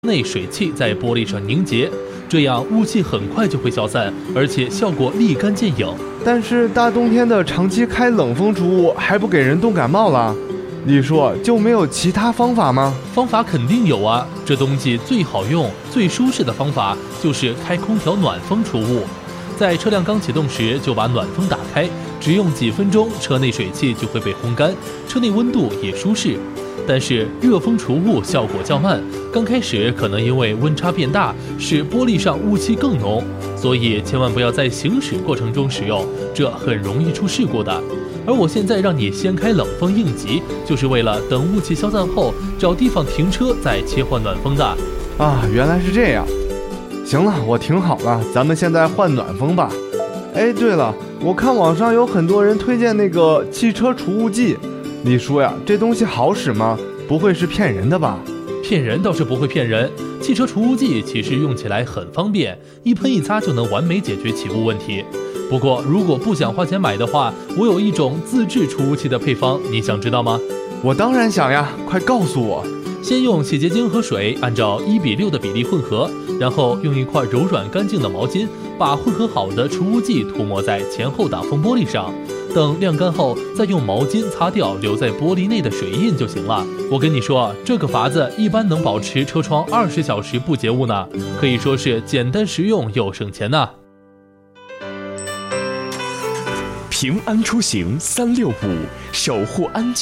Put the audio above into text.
内水汽在玻璃上凝结，这样雾气很快就会消散，而且效果立竿见影。 但是大冬天的长期开冷风除雾，还不给人冻感冒了？你说就没有其他方法吗？ 方法肯定有啊，这冬季最好用、最舒适的方法就是开空调暖风除雾。在车辆刚启动时就把暖风打开，只用几分钟，车内水汽就会被烘干，车内温度也舒适。但是热风除雾效果较慢，刚开始可能因为温差变大，使玻璃上雾气更浓，所以千万不要在行驶过程中使用，这很容易出事故的。而我现在让你先开冷风应急，就是为了等雾气消散后，找地方停车再切换暖风的。 啊，原来是这样。行了，我停好了，咱们现在换暖风吧。哎，对了，我看网上有很多人推荐那个汽车除雾剂，你说呀，这东西好使吗？不会是骗人的吧？ 骗人倒是不会骗人，汽车除雾剂其实用起来很方便，一喷一擦就能完美解决起雾问题。不过如果不想花钱买的话，我有一种自制除雾器的配方，你想知道吗？ 我当然想呀，快告诉我。 先用洗洁精和水按照1:6的比例混合，然后用一块柔软干净的毛巾把混合好的除雾剂涂抹在前后挡风玻璃上，等晾干后再用毛巾擦掉留在玻璃内的水印就行了。我跟你说，这个法子一般能保持车窗20小时不结雾呢，可以说是简单实用又省钱呢。 平安出行365，守护安全。